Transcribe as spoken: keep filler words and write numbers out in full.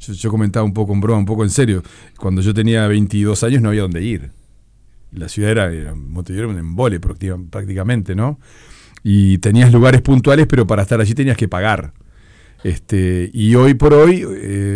yo, yo comentaba un poco en broma, un poco en serio. Cuando yo tenía veintidós años no había dónde ir. La ciudad era, era Montevideo era un embole prácticamente, ¿no? Y tenías lugares puntuales, pero para estar allí tenías que pagar. Este, y hoy por hoy... Eh,